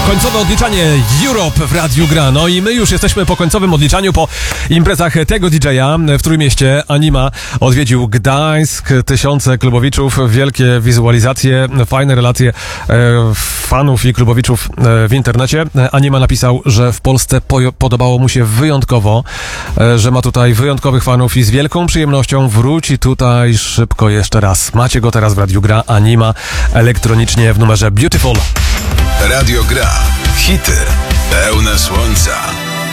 Końcowe odliczanie Europe w Radiu Gra. No i my już jesteśmy po końcowym odliczaniu, po imprezach tego DJ-a w Trójmieście. Anima odwiedził Gdańsk, tysiące klubowiczów, wielkie wizualizacje, fajne relacje fanów i klubowiczów w internecie. Anima napisał, że w Polsce podobało mu się wyjątkowo, że ma tutaj wyjątkowych fanów i z wielką przyjemnością wróci tutaj szybko jeszcze raz. Macie go teraz w Radiu Gra. Anima elektronicznie w numerze Beautiful. Radio Gra. Hity pełne słońca.